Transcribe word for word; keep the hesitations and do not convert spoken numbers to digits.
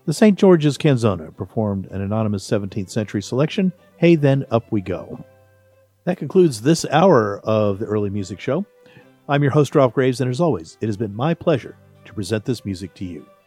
The Saint George's Canzona performed an anonymous seventeenth century selection, Hey Then Up We Go. That concludes this hour of the Early Music Show. I'm your host, Ralph Graves, and as always, it has been my pleasure to present this music to you.